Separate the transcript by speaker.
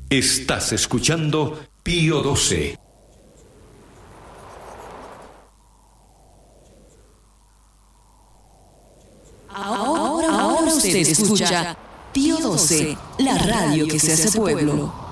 Speaker 1: Estás escuchando Pío XII.
Speaker 2: Ahora usted escucha Pío XII, la radio que se hace pueblo.